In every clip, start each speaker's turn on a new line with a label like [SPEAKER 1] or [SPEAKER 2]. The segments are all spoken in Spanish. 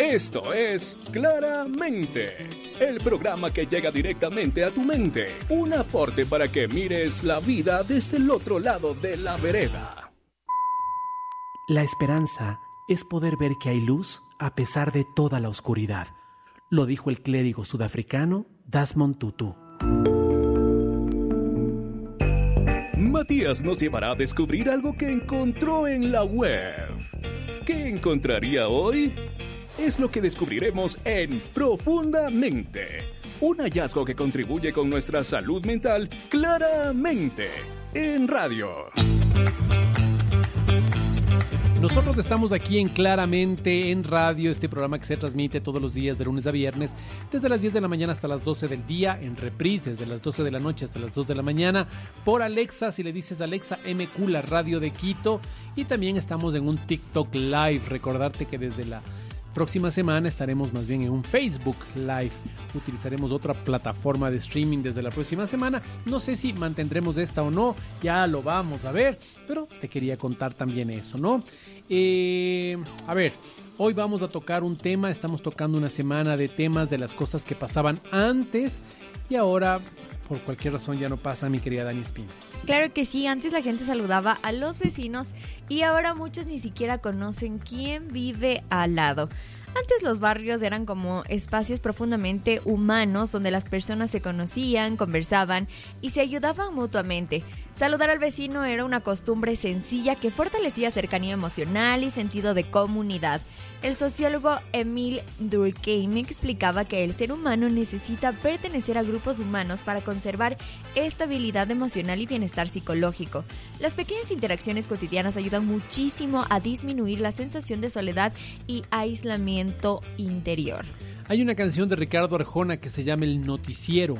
[SPEAKER 1] Esto es Claramente, el programa que llega directamente a tu mente. Un aporte para que mires la vida desde el otro lado de la vereda.
[SPEAKER 2] La esperanza es poder ver que hay luz a pesar de toda la oscuridad. Lo dijo el clérigo sudafricano Desmond Tutu.
[SPEAKER 1] Matías nos llevará a descubrir algo que encontró en la web. ¿Qué encontraría hoy? Es lo que descubriremos en Profundamente. Un hallazgo que contribuye con nuestra salud mental claramente en radio.
[SPEAKER 3] Nosotros estamos aquí en Claramente en Radio, este programa que se transmite todos los días de lunes a viernes, desde las 10 de la mañana hasta las 12 del día, en reprise desde las 12 de la noche hasta las 2 de la mañana, por Alexa, si le dices Alexa, MQ, la radio de Quito, y también estamos en un TikTok Live. Recordarte que desde la próxima semana estaremos más bien en un Facebook Live. Utilizaremos otra plataforma de streaming desde la próxima semana. No sé si mantendremos esta o no, ya lo vamos a ver, pero te quería contar también eso, ¿no? A ver, hoy vamos a tocar un tema, estamos tocando una semana de temas de las cosas que pasaban antes y ahora por cualquier razón ya no pasa, mi querida Dani Espina.
[SPEAKER 4] Claro que sí, antes la gente saludaba a los vecinos y ahora muchos ni siquiera conocen quién vive al lado. Antes los barrios eran como espacios profundamente humanos donde las personas se conocían, conversaban y se ayudaban mutuamente. Saludar al vecino era una costumbre sencilla que fortalecía cercanía emocional y sentido de comunidad. El sociólogo Emile Durkheim explicaba que el ser humano necesita pertenecer a grupos humanos para conservar estabilidad emocional y bienestar psicológico. Las pequeñas interacciones cotidianas ayudan muchísimo a disminuir la sensación de soledad y aislamiento interior.
[SPEAKER 3] Hay una canción de Ricardo Arjona que se llama El Noticiero.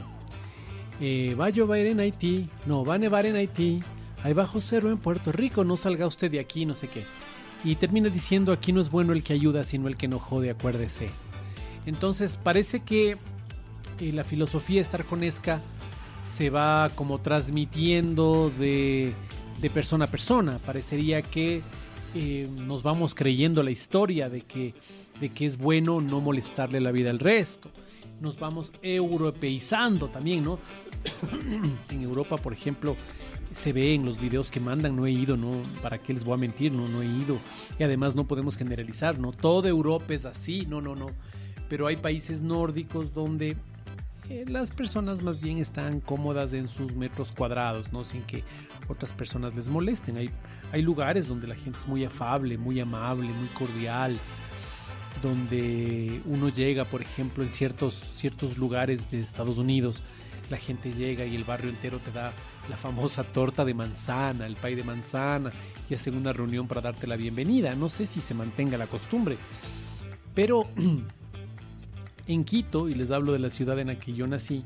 [SPEAKER 3] Va a llover en Haití, no va a nevar en Haití, hay bajo cero en Puerto Rico, no salga usted de aquí, no sé qué. Y termina diciendo, aquí no es bueno el que ayuda, sino el que no jode, acuérdese. Entonces parece que la filosofía esta arjonesca se va como transmitiendo de persona a persona. Parecería que nos vamos creyendo la historia de que es bueno no molestarle la vida al resto. Nos vamos europeizando también, ¿no? En Europa, por ejemplo, se ve en los videos que mandan, no he ido, ¿no? ¿Para qué les voy a mentir? No he ido. Y además no podemos generalizar, ¿no? Toda Europa es así, no. Pero hay países nórdicos donde las personas más bien están cómodas en sus metros cuadrados, ¿no? Sin que otras personas les molesten. Hay lugares donde la gente es muy afable, muy amable, muy cordial, donde uno llega, por ejemplo, en ciertos lugares de Estados Unidos, la gente llega y el barrio entero te da la famosa torta de manzana, el pay de manzana, y hacen una reunión para darte la bienvenida. No sé si se mantenga la costumbre, pero en Quito, y les hablo de la ciudad en la que yo nací,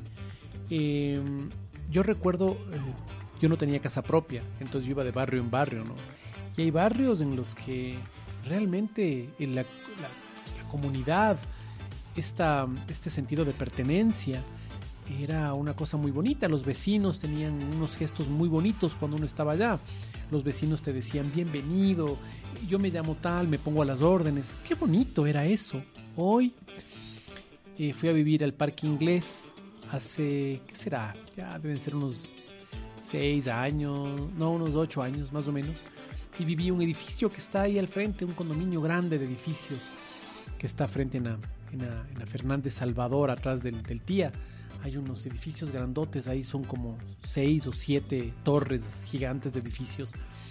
[SPEAKER 3] yo recuerdo, yo no tenía casa propia, entonces yo iba de barrio en barrio, ¿no? Y hay barrios en los que realmente en la comunidad, este sentido de pertenencia era una cosa muy bonita. Los vecinos tenían unos gestos muy bonitos cuando uno estaba allá. Los vecinos te decían bienvenido, yo me llamo tal, me pongo a las órdenes. Qué bonito era eso. Hoy fui a vivir al Parque Inglés hace, ¿qué será? Ya deben ser unos 6 años, no, unos 8 años más o menos. Y viví un edificio que está ahí al frente, un condominio grande de edificios que está frente en la Fernández Salvador, atrás del Tía. Hay unos edificios grandotes, ahí son como 6 o 7 torres gigantes de edificios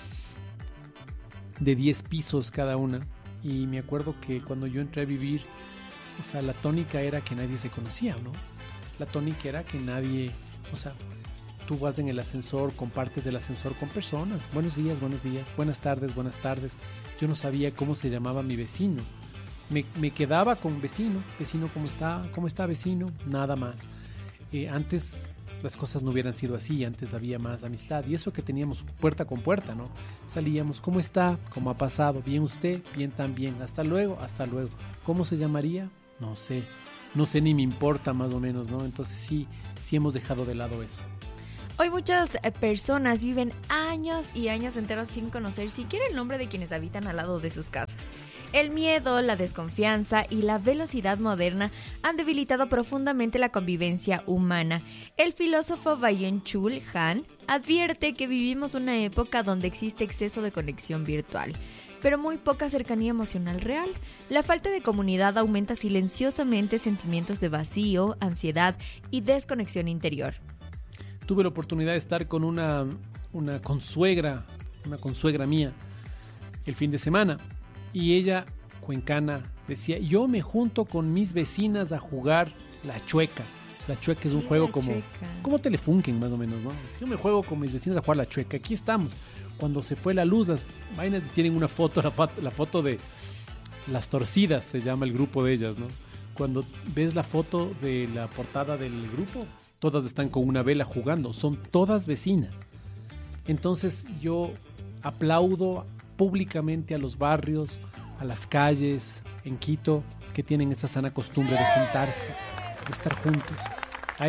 [SPEAKER 3] de 10 pisos cada una. Y me acuerdo que cuando yo entré a vivir, o sea, la tónica era que nadie se conocía, ¿no? La tónica era que nadie, o sea, tú vas en el ascensor, compartes el ascensor con personas. Buenos días, buenas tardes. Yo no sabía cómo se llamaba mi vecino. Me quedaba con vecino, ¿cómo está vecino? Nada más. Antes las cosas no hubieran sido así, antes había más amistad, y eso que teníamos puerta con puerta, ¿no? Salíamos, ¿cómo está? ¿Cómo ha pasado? ¿Bien usted? Bien también. Hasta luego. ¿Cómo se llamaría? No sé ni me importa, más o menos, ¿no? Entonces sí hemos dejado de lado eso.
[SPEAKER 4] Hoy muchas personas viven años y años enteros sin conocer siquiera el nombre de quienes habitan al lado de sus casas. El miedo, la desconfianza y la velocidad moderna han debilitado profundamente la convivencia humana. El filósofo Byung-Chul Han advierte que vivimos una época donde existe exceso de conexión virtual, pero muy poca cercanía emocional real. La falta de comunidad aumenta silenciosamente sentimientos de vacío, ansiedad y desconexión interior.
[SPEAKER 3] Tuve la oportunidad de estar con una consuegra mía el fin de semana, y ella, cuencana, decía: yo me junto con mis vecinas a jugar la chueca. La chueca es un juego como Telefunken, más o menos, ¿no? Yo me juego con mis vecinas a jugar la chueca. Aquí estamos. Cuando se fue la luz, las vainas tienen una foto, la foto de Las Torcidas, se llama el grupo de ellas, ¿no? Cuando ves la foto de la portada del grupo, todas están con una vela jugando, son todas vecinas. Entonces yo aplaudo públicamente a los barrios, a las calles en Quito, que tienen esa sana costumbre de juntarse, de estar juntos. A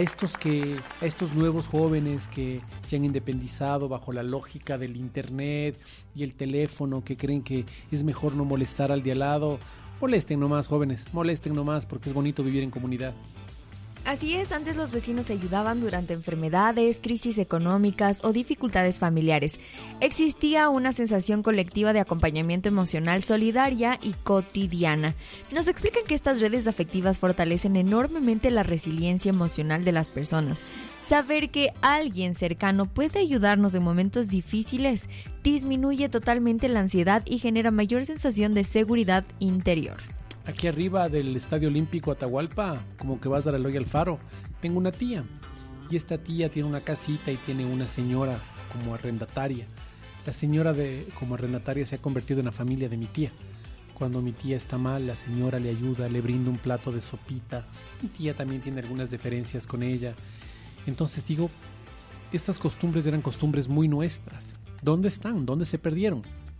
[SPEAKER 3] estos nuevos jóvenes que se han independizado bajo la lógica del internet y el teléfono, que creen que es mejor no molestar al de al lado, molesten nomás, jóvenes, molesten nomás, porque es bonito vivir en comunidad.
[SPEAKER 4] Así es, antes los vecinos se ayudaban durante enfermedades, crisis económicas o dificultades familiares. Existía una sensación colectiva de acompañamiento emocional solidaria y cotidiana. Nos explican que estas redes afectivas fortalecen enormemente la resiliencia emocional de las personas. Saber que alguien cercano puede ayudarnos en momentos difíciles disminuye totalmente la ansiedad y genera mayor sensación de seguridad interior.
[SPEAKER 3] Aquí arriba del Estadio Olímpico Atahualpa, como que vas a dar el hoy al faro, tengo una tía. Y esta tía tiene una casita y tiene una señora como arrendataria. La señora como arrendataria se ha convertido en la familia de mi tía. Cuando mi tía está mal, la señora le ayuda, le brinda un plato de sopita. Mi tía también tiene algunas deferencias con ella. Entonces digo, estas costumbres eran costumbres muy nuestras. ¿Dónde están? ¿Dónde se perdieron?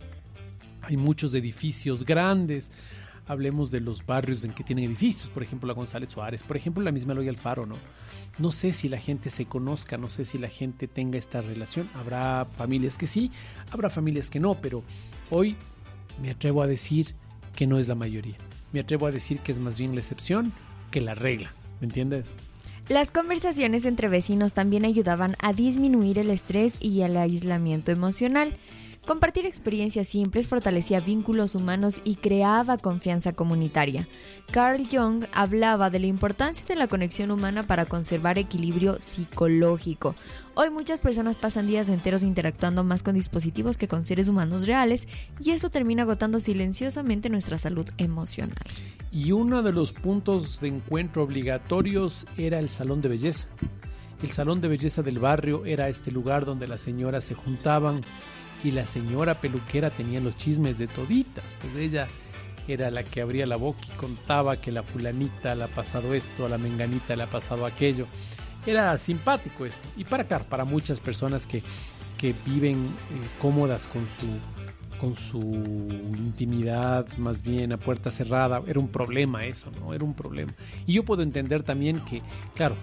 [SPEAKER 3] Hay muchos edificios grandes. Hablemos de los barrios en que tienen edificios, por ejemplo la González Suárez, por ejemplo la misma Eloy Alfaro, ¿no? No sé si la gente se conozca, no sé si la gente tenga esta relación. Habrá familias que sí, habrá familias que no, pero hoy me atrevo a decir que no es la mayoría. Me atrevo a decir que es más bien la excepción que la regla, ¿me entiendes?
[SPEAKER 4] Las conversaciones entre vecinos también ayudaban a disminuir el estrés y el aislamiento emocional. Compartir experiencias simples fortalecía vínculos humanos y creaba confianza comunitaria. Carl Jung hablaba de la importancia de la conexión humana para conservar equilibrio psicológico. Hoy muchas personas pasan días enteros interactuando más con dispositivos que con seres humanos reales, y eso termina agotando silenciosamente nuestra salud emocional.
[SPEAKER 3] Y uno de los puntos de encuentro obligatorios era el salón de belleza. El salón de belleza del barrio era este lugar donde las señoras se juntaban, y la señora peluquera tenía los chismes de toditas, pues ella era la que abría la boca y contaba que la fulanita le ha pasado esto, a la menganita le ha pasado aquello. Era simpático eso. Y para muchas personas que viven cómodas con su intimidad, más bien a puerta cerrada, era un problema eso, ¿no? Era un problema. Y yo puedo entender también que, claro,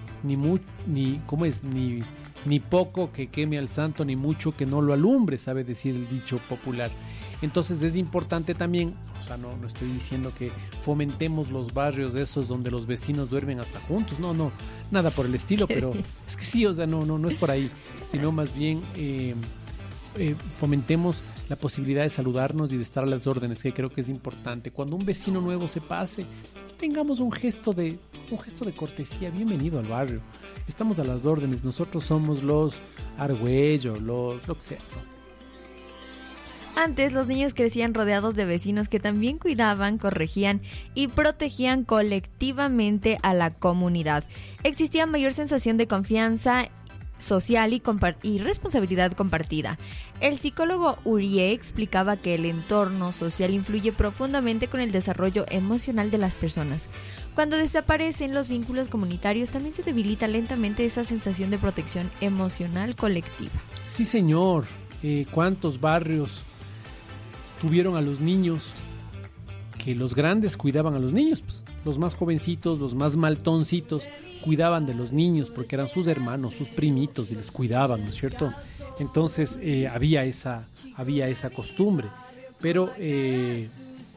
[SPEAKER 3] ni poco que queme al santo, ni mucho que no lo alumbre, sabe decir el dicho popular. Entonces es importante también, o sea, no estoy diciendo que fomentemos los barrios esos donde los vecinos duermen hasta juntos, no, nada por el estilo, pero es que sí, o sea, no es por ahí, sino más bien fomentemos la posibilidad de saludarnos y de estar a las órdenes, que creo que es importante. Cuando un vecino nuevo se pase, tengamos un gesto de cortesía. Bienvenido al barrio, estamos a las órdenes, nosotros somos los Argüello, lo que sea, ¿no?
[SPEAKER 4] Antes los niños crecían rodeados de vecinos que también cuidaban, corregían y protegían colectivamente a la comunidad. Existía mayor sensación de confianza social y responsabilidad compartida. El psicólogo Urié explicaba que el entorno social influye profundamente con el desarrollo emocional de las personas. Cuando desaparecen los vínculos comunitarios, también se debilita lentamente esa sensación de protección emocional colectiva.
[SPEAKER 3] Sí, señor. ¿Cuántos barrios tuvieron a los niños que los grandes cuidaban a los niños? Pues, los más jovencitos, los más maltoncitos cuidaban de los niños porque eran sus hermanos, sus primitos, y les cuidaban, ¿no es cierto? Entonces había esa costumbre. Pero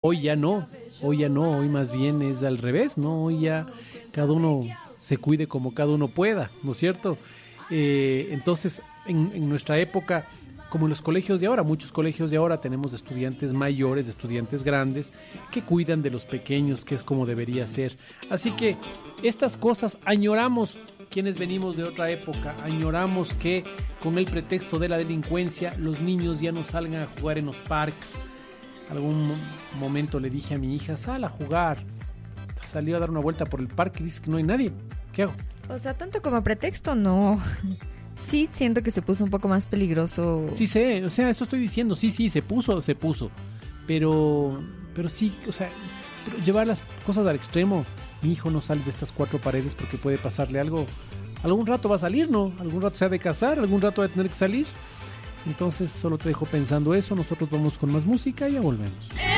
[SPEAKER 3] Hoy ya no, hoy más bien es al revés, ¿no? Hoy ya cada uno se cuide como cada uno pueda, ¿no es cierto? Entonces, en nuestra época, como en los colegios de ahora, muchos colegios de ahora tenemos estudiantes mayores, estudiantes grandes, que cuidan de los pequeños, que es como debería ser. Así que estas cosas añoramos quienes venimos de otra época, añoramos que con el pretexto de la delincuencia los niños ya no salgan a jugar en los parques. Algún momento le dije a mi hija, sal a jugar. Salió a dar una vuelta por el parque y dice que no hay nadie. ¿Qué hago?
[SPEAKER 4] O sea, tanto como pretexto, no. Sí, siento que se puso un poco más peligroso.
[SPEAKER 3] Sí sé, o sea, eso estoy diciendo. Sí, se puso. Pero sí, o sea, llevar las cosas al extremo. Mi hijo no sale de estas 4 paredes porque puede pasarle algo. Algún rato va a salir, ¿no? Algún rato se ha de casar, algún rato va a tener que salir. Entonces solo te dejo pensando eso. Nosotros vamos con más música y ya volvemos.